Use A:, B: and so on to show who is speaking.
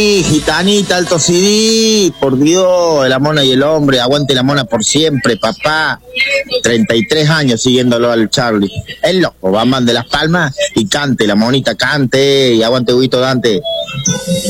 A: Gitanita, Alto CD, por Dios, la mona y el hombre, aguante la mona por siempre, papá. 33 años siguiéndolo al Charlie. Es loco, Bam Bam de Las Palmas y cante, la monita cante y aguante Huguito Dante.